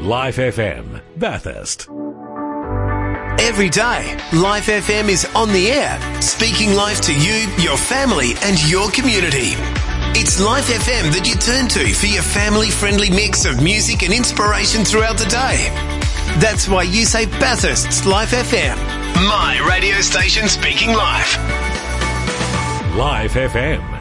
Life FM, Bathurst. Every day, Life FM is on the air, speaking life to you, your family and your community. It's Life FM that you turn to for your family-friendly mix of music and inspiration throughout the day. That's why you say Bathurst's Life FM, my radio station speaking life. Life FM.